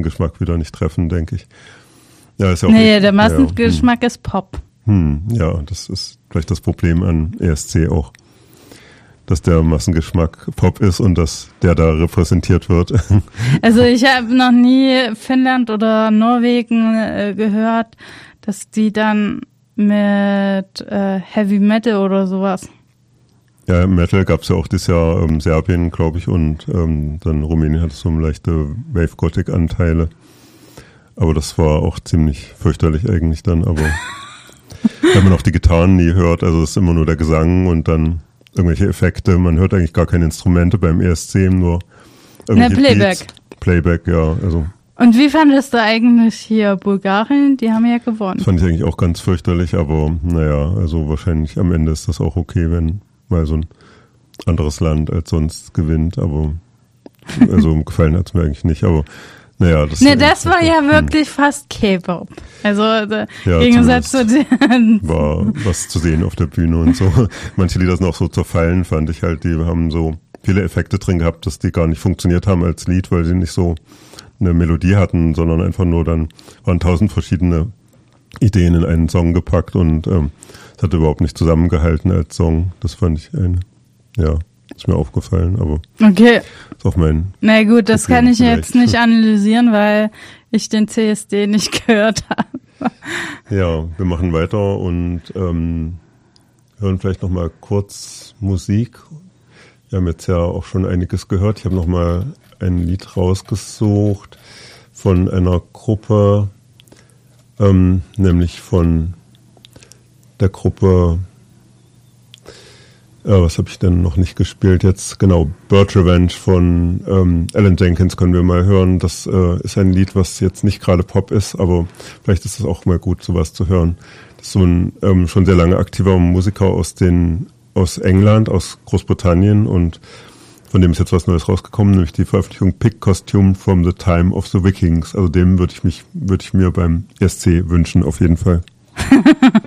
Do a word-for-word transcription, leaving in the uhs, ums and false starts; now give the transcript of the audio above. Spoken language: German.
Massengeschmack wieder nicht treffen, denke ich. Ja, ist ja auch nee, nicht, der Massengeschmack ja, ist Pop. Hm, ja, das ist vielleicht das Problem an E S C auch, dass der Massengeschmack Pop ist und dass der da repräsentiert wird. Also ich habe noch nie Finnland oder Norwegen äh, gehört, dass die dann mit äh, Heavy Metal oder sowas. Ja, Metal gab es ja auch dieses Jahr ähm, Serbien, glaube ich, und ähm, dann Rumänien hatte so leichte Wave-Gothic-Anteile. Aber das war auch ziemlich fürchterlich eigentlich dann, aber wenn man auch die Gitarren nie hört, also es ist immer nur der Gesang und dann irgendwelche Effekte, man hört eigentlich gar keine Instrumente beim E S C, nur irgendwelche Na, Playback. Beats. Playback, ja, also. Und wie fandest du eigentlich hier Bulgarien? Die haben ja gewonnen. Das fand ich eigentlich auch ganz fürchterlich, aber naja, also wahrscheinlich am Ende ist das auch okay, wenn mal so ein anderes Land als sonst gewinnt, aber also gefallen hat es mir eigentlich nicht, aber naja, das, ne, das war ja wirklich fast K-Pop. Also im ja, Gegensatz zu den war was zu sehen auf der Bühne und so. Manche Lieder sind auch so zerfallen, fand ich halt. Die haben so viele Effekte drin gehabt, dass die gar nicht funktioniert haben als Lied, weil sie nicht so eine Melodie hatten, sondern einfach nur dann waren tausend verschiedene Ideen in einen Song gepackt und ähm, es hat überhaupt nicht zusammengehalten als Song. Das fand ich ein, ja, ist mir aufgefallen, aber okay. Ist auch mein Na gut, das Problem kann ich vielleicht. jetzt nicht analysieren, weil ich den C S D nicht gehört habe. Ja, wir machen weiter und ähm, hören vielleicht noch mal kurz Musik. Wir haben jetzt ja auch schon einiges gehört. Ich habe noch mal ein Lied rausgesucht von einer Gruppe, ähm, nämlich von der Gruppe, äh, was habe ich denn noch nicht gespielt jetzt? Genau, Bird Revenge von ähm, Alan Jenkins können wir mal hören. Das äh, ist ein Lied, was jetzt nicht gerade Pop ist, aber vielleicht ist es auch mal gut, sowas zu hören. Das ist so ein ähm, schon sehr lange aktiver Musiker aus den aus England, aus Großbritannien und von dem ist jetzt was Neues rausgekommen, nämlich die Veröffentlichung Pig Costume from the Time of the Vikings. Also dem würde ich mich, würde ich mir beim E S C wünschen, auf jeden Fall.